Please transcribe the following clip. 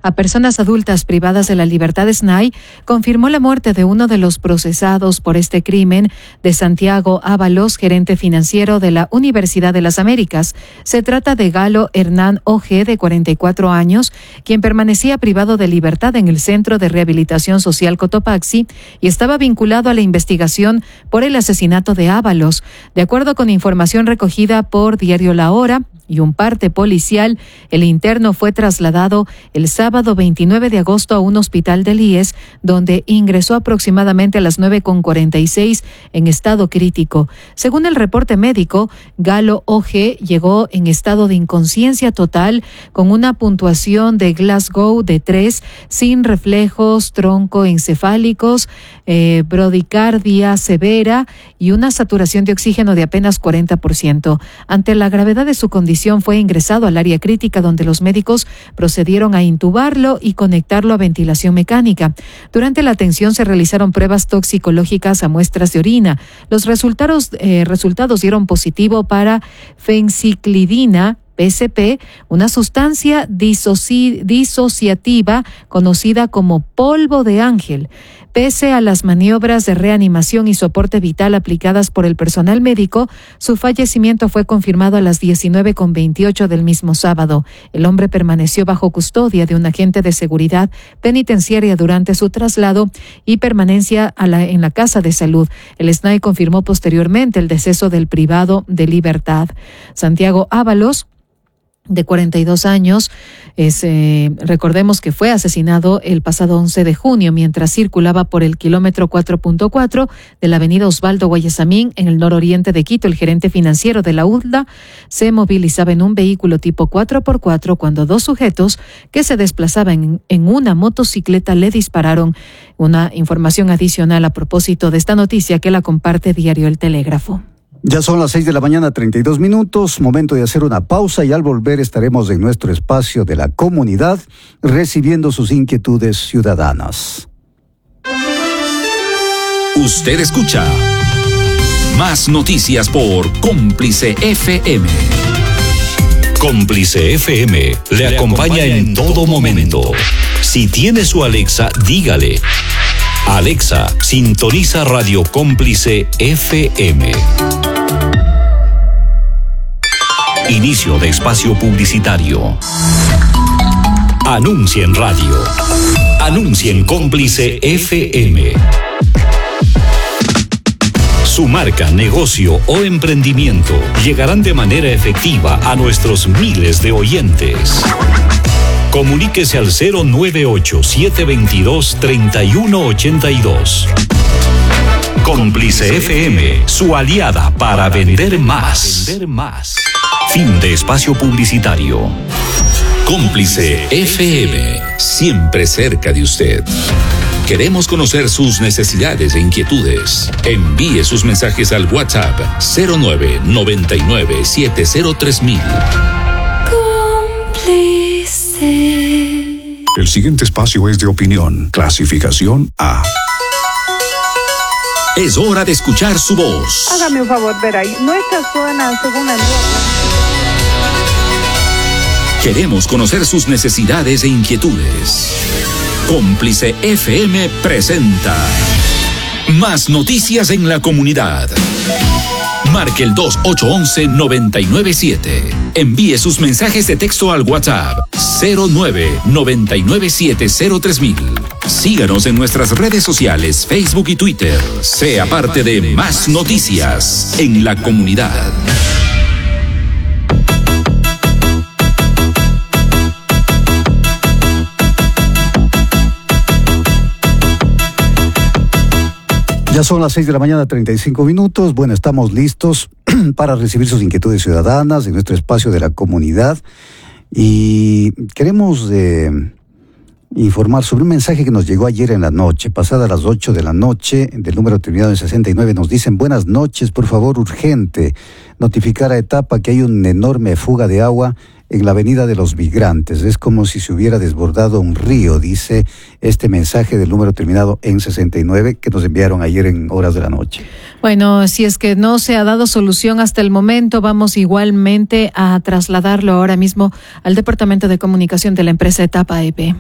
a personas adultas privadas de la libertad SNAI confirmó la muerte de uno de los procesados por este crimen, de Santiago Ábalos, gerente financiero de la Universidad de las Américas. Se trata de Galo Hernán O.G., de 44 años, quien permanecía privado de libertad en el Centro de Rehabilitación Social Cotopaxi y estaba vinculado a la investigación por el asesinato de Ábalos. De acuerdo con información recogida por Diario La Hora y un parte policial, el interno fue trasladado el sábado 29 de agosto a un hospital del IES, donde ingresó aproximadamente a las 9:46 en estado crítico. Según el reporte médico, Galo O.G. llegó en estado de inconsciencia total, con una puntuación de Glasgow de 3, sin reflejos troncoencefálicos, brodicardia severa y una saturación de oxígeno de apenas 40%. Ante la gravedad de su condición, fue ingresado al área crítica, donde los médicos procedieron a intubarlo y conectarlo a ventilación mecánica. Durante la atención se realizaron pruebas toxicológicas a muestras de orina. Los resultados dieron positivo para fenciclidina, PCP, una sustancia disociativa conocida como polvo de ángel. Pese a las maniobras de reanimación y soporte vital aplicadas por el personal médico, su fallecimiento fue confirmado a las 19:28 del mismo sábado. El hombre permaneció bajo custodia de un agente de seguridad penitenciaria durante su traslado y permanencia en la casa de salud. El SNAI confirmó posteriormente el deceso del privado de libertad. Santiago Ábalos, de 42 años, recordemos que fue asesinado el pasado 11 de junio mientras circulaba por el kilómetro 4.4 de la avenida Osvaldo Guayasamín en el nororiente de Quito. El gerente financiero de la UDLA se movilizaba en un vehículo tipo 4x4 cuando dos sujetos que se desplazaban en una motocicleta le dispararon. Una información adicional a propósito de esta noticia que la comparte Diario El Telégrafo. Ya son las 6:32 a.m, momento de hacer una pausa y al volver estaremos en nuestro espacio de la comunidad recibiendo sus inquietudes ciudadanas. Usted escucha más noticias por Cómplice FM. Cómplice FM le acompaña en todo momento. Si tiene su Alexa, dígale: Alexa, sintoniza Radio Cómplice FM. Inicio de espacio publicitario. Anuncia en radio. Anuncia en Cómplice FM. Su marca, negocio o emprendimiento llegarán de manera efectiva a nuestros miles de oyentes. Comuníquese al 098-722-3182. Cómplice FM, su aliada para vender más. Fin de espacio publicitario. Cómplice FM, siempre cerca de usted. Queremos conocer sus necesidades e inquietudes. Envíe sus mensajes al WhatsApp 0999-703000. Cómplice. El siguiente espacio es de opinión. Clasificación A. Es hora de escuchar su voz. Hágame un favor, ver ahí. Nuestra zona, según el Queremos conocer sus necesidades e inquietudes. Cómplice FM presenta Más Noticias en la Comunidad. Marque el 2811-997. Envíe sus mensajes de texto al WhatsApp 0999703000. Síganos en nuestras redes sociales, Facebook y Twitter. Sea parte de Más Noticias en la Comunidad. Ya son las 6:35 a.m. Bueno, estamos listos para recibir sus inquietudes ciudadanas en nuestro espacio de la comunidad y queremos informar sobre un mensaje que nos llegó ayer en la noche, pasada las 8 de la noche, del número terminado en 69. Nos dicen: buenas noches, por favor, urgente, notificar a Etapa que hay una enorme fuga de agua en la avenida de los Migrantes. Es como si se hubiera desbordado un río, dice este mensaje del número terminado en 69 que nos enviaron ayer en horas de la noche. Bueno, si es que no se ha dado solución hasta el momento, vamos igualmente a trasladarlo ahora mismo al Departamento de Comunicación de la empresa Etapa EP.